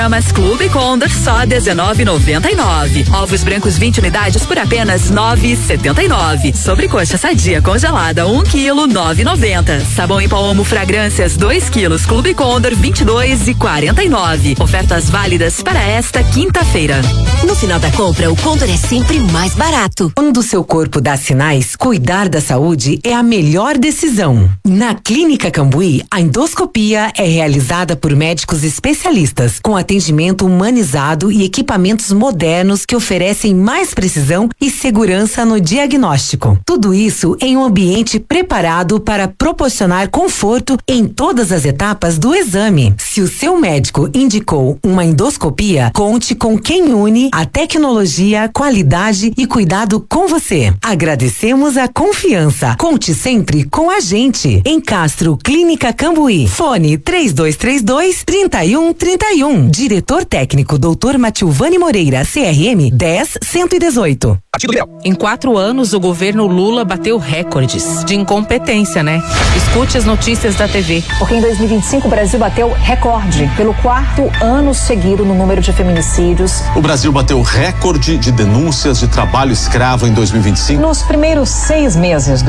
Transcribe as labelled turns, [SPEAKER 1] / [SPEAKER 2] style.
[SPEAKER 1] Mas Clube Condor só R$19,99. Ovos brancos 20 unidades por apenas R$9,79. Sobrecoxa sadia congelada 1 quilo 9,90. Sabão em pó Omo Fragrâncias 2 quilos Clube Condor 22,49. Ofertas válidas para esta quinta-feira.
[SPEAKER 2] No final da compra, o Condor é sempre mais barato.
[SPEAKER 3] Quando o seu corpo dá sinais, cuidar da saúde é a melhor decisão. Na Clínica Cambuí, a endoscopia é realizada por médicos especialistas, com atendimento humanizado e equipamentos modernos que oferecem mais precisão e segurança no diagnóstico. Tudo isso em um ambiente preparado para proporcionar conforto em todas as etapas do exame. Se o seu médico indicou uma endoscopia, conte com quem une a tecnologia, qualidade e cuidado com você. Agradecemos a confiança. Conte sempre com a gente. Em Castro, Clínica Cambuí. Fone 3232-3131. Diretor técnico Dr. Matilvane Moreira, CRM 10118.
[SPEAKER 4] Em 4 anos, o governo Lula bateu recordes de incompetência, né? Escute as notícias da TV.
[SPEAKER 5] Porque em 2025 o Brasil bateu recorde pelo 4º ano seguido no número de feminicídios.
[SPEAKER 6] O Brasil bateu recorde de denúncias de trabalho escravo em 2025.
[SPEAKER 5] Nos primeiros 6 meses do